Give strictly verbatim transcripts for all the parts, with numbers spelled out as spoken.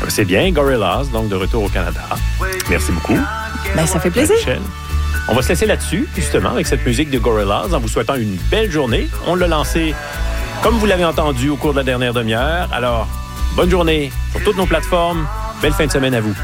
C'est bien, Gorillaz, donc de retour au Canada. Merci beaucoup. Ben, ça fait plaisir. Michel. On va se laisser là-dessus, justement, avec cette musique de Gorillaz, en vous souhaitant une belle journée. On l'a lancé, comme vous l'avez entendu, au cours de la dernière demi-heure. Alors, bonne journée sur toutes nos plateformes. Belle fin de semaine à vous.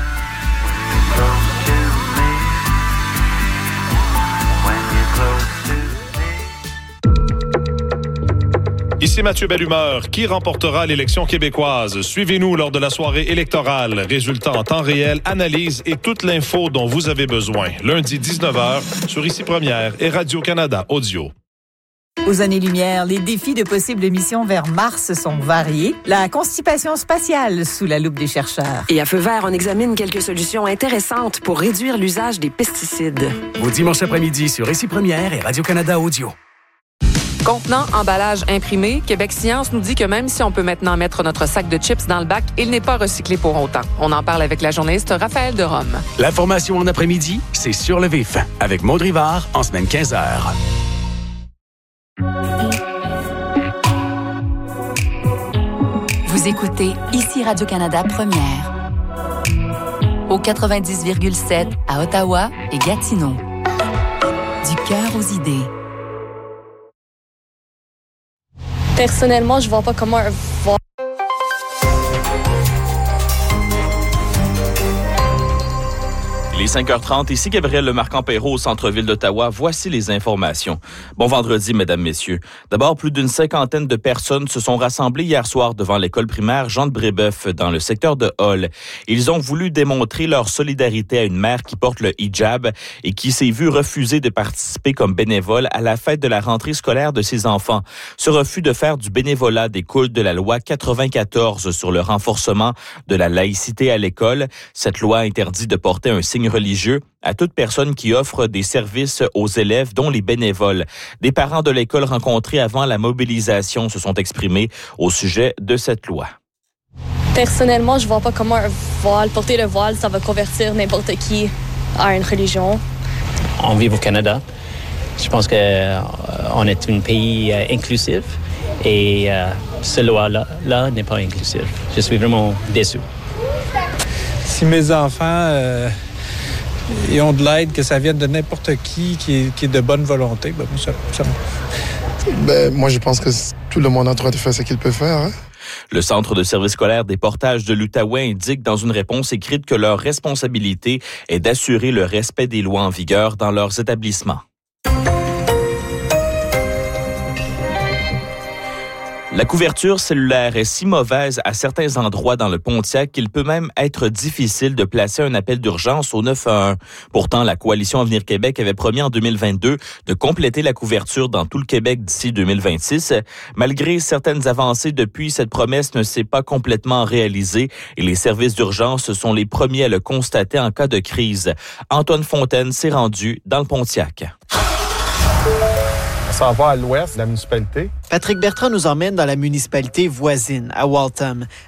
Ici Mathieu Bellumeur. Qui remportera l'élection québécoise? Suivez-nous lors de la soirée électorale. Résultats en temps réel, analyse et toute l'info dont vous avez besoin. Lundi dix-neuf heures sur Ici Première et Radio-Canada Audio. Aux années-lumière, les défis de possibles missions vers Mars sont variés. La constipation spatiale sous la loupe des chercheurs. Et à Feu vert, on examine quelques solutions intéressantes pour réduire l'usage des pesticides. Au dimanche après-midi sur Ici Première et Radio-Canada Audio. Contenant emballage imprimé, Québec Science nous dit que même si on peut maintenant mettre notre sac de chips dans le bac, il n'est pas recyclé pour autant. On en parle avec la journaliste Raphaël de Rome. L'information en après-midi, c'est Sur le vif, avec Maud Rivard, en semaine quinze heures. Vous écoutez Ici Radio-Canada Première. Au quatre-vingt-dix virgule sept à Ottawa et Gatineau. Du cœur aux idées. Personnellement, je vois pas comment un voile... Il est cinq heures trente, ici Gabriel Lemarquand-Perrault au centre-ville d'Ottawa. Voici les informations. Bon vendredi, mesdames, messieurs. D'abord, plus d'une cinquantaine de personnes se sont rassemblées hier soir devant l'école primaire Jean de Brébeuf dans le secteur de Hull. Ils ont voulu démontrer leur solidarité à une mère qui porte le hijab et qui s'est vue refuser de participer comme bénévole à la fête de la rentrée scolaire de ses enfants. Ce refus de faire du bénévolat découle de la loi quatre-vingt-quatorze sur le renforcement de la laïcité à l'école. Cette loi interdit de porter un signe religieux à toute personne qui offre des services aux élèves, dont les bénévoles. Des parents de l'école rencontrés avant la mobilisation se sont exprimés au sujet de cette loi. Personnellement, je vois pas comment un voile, porter le voile, ça va convertir n'importe qui à une religion. On vit au Canada. Je pense qu'on euh, est un pays euh, inclusif et euh, ce loi-là là, n'est pas inclusif. Je suis vraiment déçu. Si mes enfants... Euh... Ils ont de l'aide, que ça vienne de n'importe qui, qui est, qui est de bonne volonté. Ben, ça, ça... Ben, moi, je pense que tout le monde est en train de faire ce qu'il peut faire. Hein? Le Centre de service scolaire des portages de l'Outaouais indique dans une réponse écrite que leur responsabilité est d'assurer le respect des lois en vigueur dans leurs établissements. La couverture cellulaire est si mauvaise à certains endroits dans le Pontiac qu'il peut même être difficile de placer un appel d'urgence au neuf un un. Pourtant, la Coalition Avenir Québec avait promis en deux mille vingt-deux de compléter la couverture dans tout le Québec d'ici deux mille vingt-six. Malgré certaines avancées depuis, cette promesse ne s'est pas complètement réalisée et les services d'urgence sont les premiers à le constater en cas de crise. Antoine Fontaine s'est rendu dans le Pontiac. On s'en va à l'ouest de la municipalité. Patrick Bertrand nous emmène dans la municipalité voisine, à Waltham.